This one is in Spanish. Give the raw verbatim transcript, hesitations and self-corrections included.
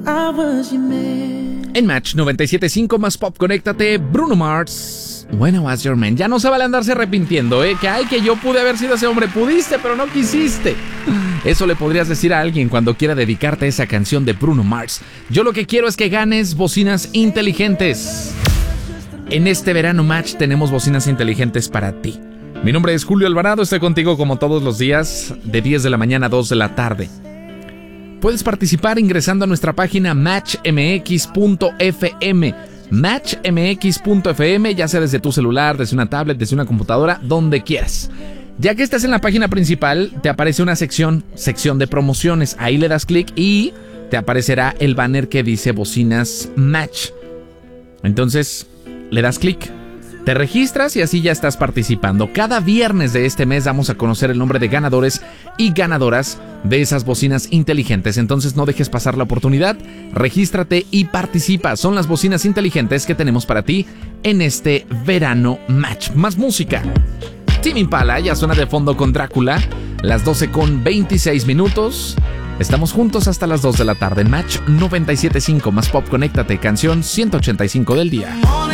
En Match noventa y siete punto cinco más pop, conéctate, Bruno Mars, When I Was Your Man. Ya no se vale andarse arrepintiendo, ¿eh? Que ay, que yo pude haber sido ese hombre. Pudiste, pero no quisiste. Eso le podrías decir a alguien cuando quiera dedicarte a esa canción de Bruno Mars. Yo lo que quiero es que ganes bocinas inteligentes. En este verano Match tenemos bocinas inteligentes para ti. Mi nombre es Julio Alvarado, estoy contigo como todos los días, de diez de la mañana a dos de la tarde. Puedes participar ingresando a nuestra página match m x punto f m. match m x punto f m, ya sea desde tu celular, desde una tablet, desde una computadora, donde quieras. Ya que estás en la página principal, te aparece una sección, sección de promociones. Ahí le das clic y te aparecerá el banner que dice Bocinas Match. Entonces, le das clic, te registras y así ya estás participando. Cada viernes de este mes vamos a conocer el nombre de ganadores y ganadoras de esas bocinas inteligentes. Entonces no dejes pasar la oportunidad, regístrate y participa. Son las bocinas inteligentes que tenemos para ti en este verano Match. Más música. Tame Impala ya suena de fondo con Drácula, las doce con veintiséis minutos. Estamos juntos hasta las dos de la tarde en Match noventa y siete punto cinco más pop, conéctate, canción ciento ochenta y cinco del día.